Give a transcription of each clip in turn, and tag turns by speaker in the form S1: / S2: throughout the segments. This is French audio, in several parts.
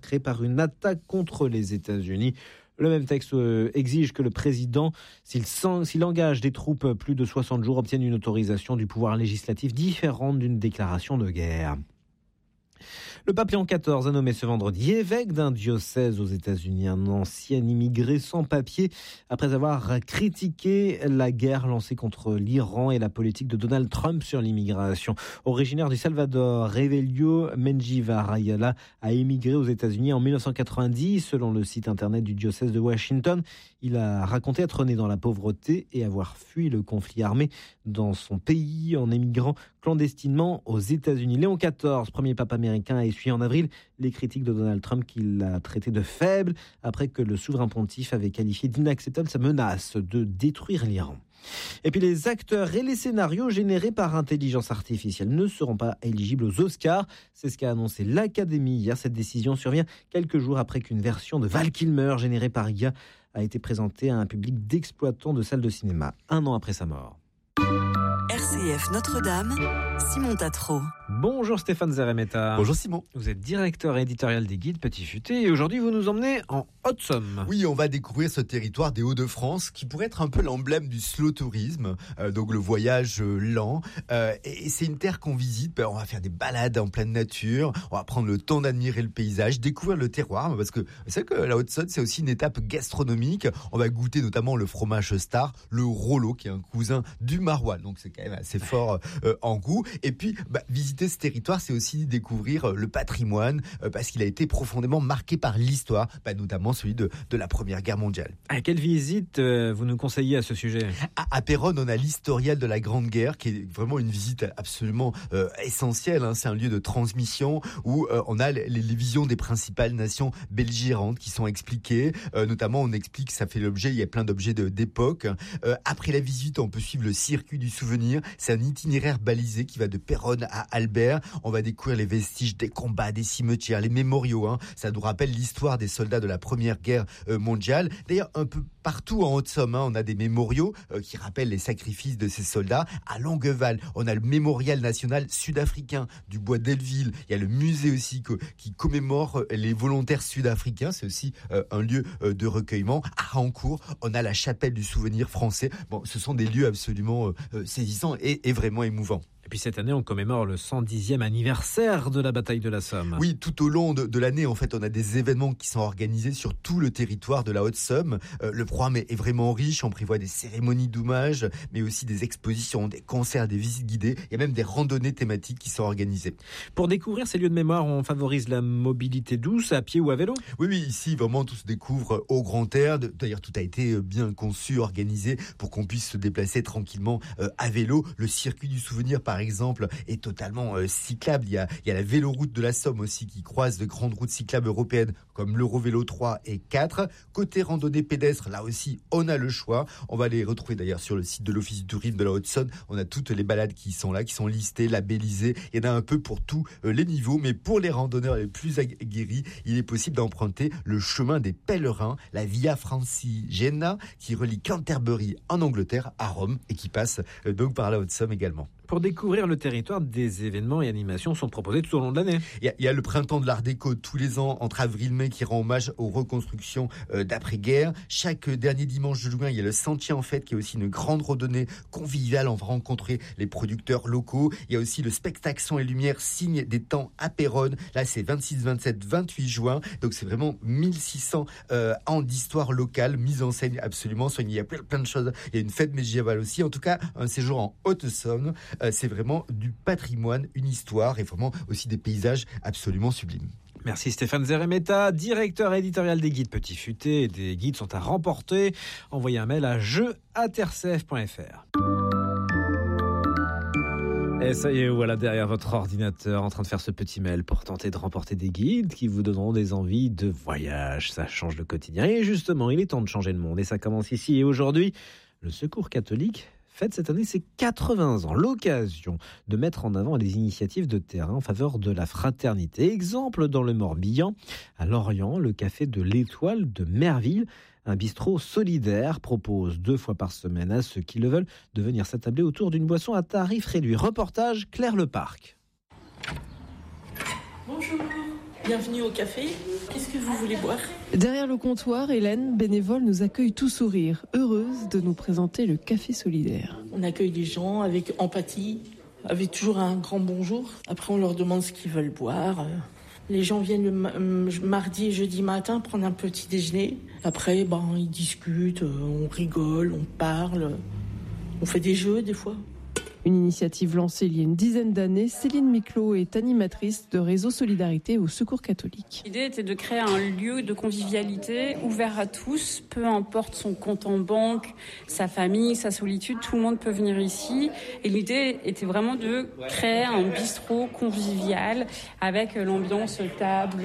S1: massacrés par une attaque contre les États-Unis. Le même texte exige que le président, s'il engage des troupes plus de 60 jours, obtienne une autorisation du pouvoir législatif différente d'une déclaration de guerre. Le pape Léon XIV a nommé ce vendredi évêque d'un diocèse aux États-Unis un ancien immigré sans papier après avoir critiqué la guerre lancée contre l'Iran et la politique de Donald Trump sur l'immigration. Originaire du Salvador, Revelio Menjivarayala a émigré aux États-Unis en 1990 selon le site internet du diocèse de Washington. Il a raconté être né dans la pauvreté et avoir fui le conflit armé dans son pays en émigrant clandestinement aux États-Unis. Léon XIV, premier pape américain, a essuyé en avril les critiques de Donald Trump qu'il a traité de faible après que le souverain pontife avait qualifié d'inacceptable sa menace de détruire l'Iran. Et puis les acteurs et les scénarios générés par intelligence artificielle ne seront pas éligibles aux Oscars. C'est ce qu'a annoncé l'Académie hier. Cette décision survient quelques jours après qu'une version de Val Kilmer générée par IA a été présentée à un public d'exploitants de salles de cinéma, un an après sa mort.
S2: RCF Notre-Dame, Simon Tatro.
S1: Bonjour Stéphane Zeremeta.
S3: Bonjour Simon.
S1: Vous êtes directeur éditorial des guides Petit Futé et aujourd'hui vous nous emmenez en Haute-Somme.
S3: Oui, on va découvrir ce territoire des Hauts-de-France qui pourrait être un peu l'emblème du slow tourisme, donc le voyage lent. Et c'est une terre qu'on visite, on va faire des balades en pleine nature, on va prendre le temps d'admirer le paysage, découvrir le terroir, parce que c'est que la Haute-Saône c'est aussi une étape gastronomique. On va goûter notamment le fromage star, le rollo qui est un cousin du maroilles, donc c'est quand même assez fort en goût. Et puis visiter ce territoire, c'est aussi découvrir le patrimoine, parce qu'il a été profondément marqué par l'histoire, notamment celui de la Première Guerre mondiale.
S1: À quelle visite vous nous conseillez à ce sujet ?
S3: À Péronne, on a l'historial de la Grande Guerre, qui est vraiment une visite absolument essentielle. C'est un lieu de transmission où on a les visions des principales nations belligérantes qui sont expliquées. Notamment, on explique, ça fait l'objet, il y a plein d'objets d'époque. Après la visite, on peut suivre le circuit du souvenir. C'est un itinéraire balisé qui va de Péronne à Albert. On va découvrir les vestiges des combats, des cimetières, les mémoriaux. Ça nous rappelle l'histoire des soldats de la Première Guerre mondiale. D'ailleurs, un peu partout en Haute-Somme, on a des mémoriaux qui rappellent les sacrifices de ces soldats. À Longueval, on a le mémorial national sud-africain du bois d'Elleville. Il y a le musée aussi qui commémore les volontaires sud-africains. C'est aussi un lieu de recueillement. À Rancourt, on a la chapelle du souvenir français. Bon, ce sont des lieux absolument saisissants et vraiment émouvants.
S1: Et puis cette année, on commémore le 110e anniversaire de la bataille de la Somme.
S3: Oui, tout au long de l'année, en fait, on a des événements qui sont organisés sur tout le territoire de la Haute-Somme. Le programme est vraiment riche. On prévoit des cérémonies d'hommage, mais aussi des expositions, des concerts, des visites guidées. Il y a même des randonnées thématiques qui sont organisées.
S1: Pour découvrir ces lieux de mémoire, on favorise la mobilité douce, à pied ou à vélo ?
S3: Oui, ici, vraiment, tout se découvre au grand air. D'ailleurs, tout a été bien conçu, organisé pour qu'on puisse se déplacer tranquillement à vélo. Le circuit du souvenir, par exemple, est totalement cyclable. Il y a la véloroute de la Somme aussi qui croise de grandes routes cyclables européennes comme l'Eurovélo 3 et 4. Côté randonnée pédestre, là aussi, on a le choix. On va les retrouver d'ailleurs sur le site de l'Office du tourisme de la Haute-Saône. On a toutes les balades qui sont là, qui sont listées, labellisées. Il y en a un peu pour tous les niveaux, mais pour les randonneurs les plus aguerris, il est possible d'emprunter le chemin des pèlerins, la Via Francigena, qui relie Canterbury en Angleterre à Rome et qui passe donc par la Haute-Somme également.
S1: Pour découvrir le territoire, des événements et animations sont proposés tout au long de l'année.
S3: Il y a le printemps de l'Art déco tous les ans entre avril et mai qui rend hommage aux reconstructions d'après-guerre. Chaque dernier dimanche de juin, il y a le Sentier en Fête qui est aussi une grande randonnée conviviale. On va rencontrer les producteurs locaux. Il y a aussi le spectacle Son et Lumière, signe des temps à Péronne. Là, c'est 26, 27, 28 juin. Donc, c'est vraiment 1600 ans d'histoire locale, mise en scène absolument soignée. Il y a plein de choses. Il y a une fête médiévale aussi. En tout cas, un séjour en Haute-Somme. C'est vraiment du patrimoine, une histoire et vraiment aussi des paysages absolument sublimes.
S1: Merci Stéphane Zeremeta, directeur éditorial des guides Petit Futé. Des guides sont à remporter. Envoyez un mail à jeu@rcf.fr. Et ça y est, voilà derrière votre ordinateur en train de faire ce petit mail pour tenter de remporter des guides qui vous donneront des envies de voyage. Ça change le quotidien. Et justement, il est temps de changer le monde. Et ça commence ici et aujourd'hui. Le Secours catholique fête cette année ses 80 ans. L'occasion de mettre en avant les initiatives de terrain en faveur de la fraternité. Exemple dans le Morbihan, à Lorient, le café de l'Étoile de Merville, un bistrot solidaire, propose 2 fois par semaine à ceux qui le veulent de venir s'attabler autour d'une boisson à tarif réduit. Reportage Claire Leparc.
S4: Bonjour. Bienvenue au café. Qu'est-ce que vous voulez boire ?
S5: Derrière le comptoir, Hélène, bénévole, nous accueille tout sourire, heureuse de nous présenter le café solidaire.
S4: On accueille les gens avec empathie, avec toujours un grand bonjour. Après, on leur demande ce qu'ils veulent boire. Les gens viennent le mardi et jeudi matin prendre un petit déjeuner. Après, ils discutent, on rigole, on parle, on fait des jeux des fois.
S5: Une initiative lancée il y a une dizaine d'années, Céline Miclot est animatrice de Réseau Solidarité au Secours catholique.
S6: L'idée était de créer un lieu de convivialité ouvert à tous, peu importe son compte en banque, sa famille, sa solitude, tout le monde peut venir ici. Et l'idée était vraiment de créer un bistrot convivial avec l'ambiance table,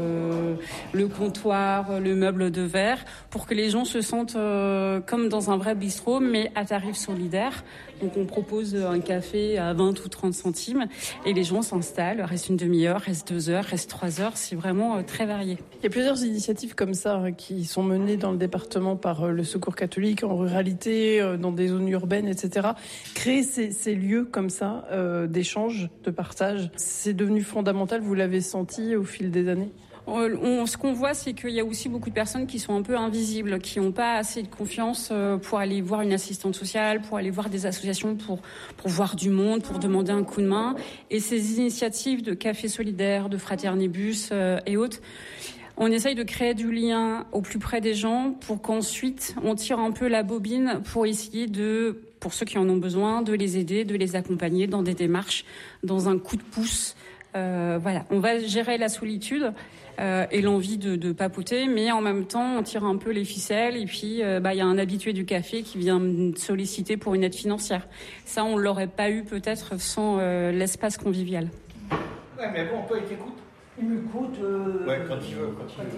S6: le comptoir, le meuble de verre, pour que les gens se sentent comme dans un vrai bistrot, mais à tarif solidaire. Donc on propose un café à 20 ou 30 centimes et les gens s'installent, restent une demi-heure, restent 2 heures, restent 3 heures, c'est vraiment très varié.
S5: Il y a plusieurs initiatives comme ça qui sont menées dans le département par le Secours catholique, en ruralité, dans des zones urbaines, etc. Créer ces lieux comme ça d'échange, de partage, c'est devenu fondamental, vous l'avez senti au fil des années ?
S6: Ce qu'on voit, c'est qu'il y a aussi beaucoup de personnes qui sont un peu invisibles, qui n'ont pas assez de confiance pour aller voir une assistante sociale, pour aller voir des associations, pour voir du monde, pour demander un coup de main. Et ces initiatives de café solidaire, de fraternibus et autres, on essaye de créer du lien au plus près des gens pour qu'ensuite on tire un peu la bobine pour essayer pour ceux qui en ont besoin, de les aider, de les accompagner dans des démarches, dans un coup de pouce. Voilà, on va gérer la solitude et l'envie de papoter, mais en même temps on tire un peu les ficelles et puis y a un habitué du café qui vient me solliciter pour une aide financière. Ça on l'aurait pas eu peut-être sans l'espace convivial.
S7: Ouais, mais bon, toi il t'écoute.
S8: Il m'écoute.
S7: Ouais, quand il veut.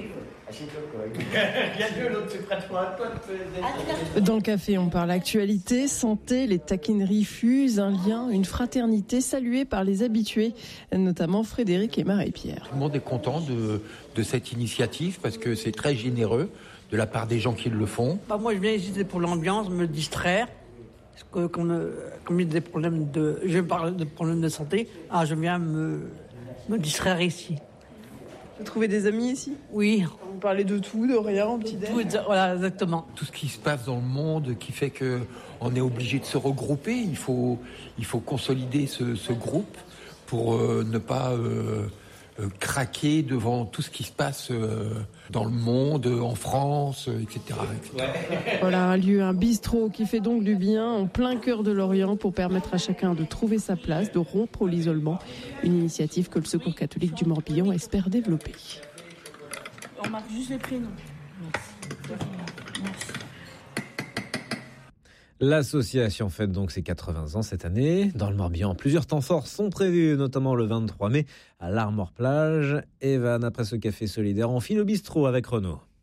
S7: Il y a deux, l'autre c'est pratiquement à toi.
S5: Dans le café, on parle actualité, santé, les taquineries fusent, un lien, une fraternité saluée par les habitués, notamment Frédéric et Marie-Pierre.
S9: Tout le monde est content de cette initiative parce que c'est très généreux de la part des gens qui le font.
S8: Moi, je viens ici pour l'ambiance, me distraire. Parce que comme il y a des problèmes je parle de problèmes de santé, je viens me distraire ici.
S5: Vous trouvez des amis ici ?
S8: Oui.
S5: Vous parlez de tout, de rien, en petit déj.
S8: Voilà, exactement.
S9: Tout ce qui se passe dans le monde qui fait qu'on est obligé de se regrouper. Il faut consolider ce groupe pour ne pas craquer devant tout ce qui se passe dans le monde, en France, etc.
S5: Voilà un lieu, un bistrot qui fait donc du bien en plein cœur de Lorient pour permettre à chacun de trouver sa place, de rompre l'isolement. Une initiative que le Secours catholique du Morbihan espère développer.
S4: On marque juste les prénoms. Merci.
S1: L'association fête donc ses 80 ans cette année. Dans le Morbihan, plusieurs temps forts sont prévus, notamment le 23 mai à l'Armor Plage. Evan, après ce café solidaire, on file au bistrot avec Renaud.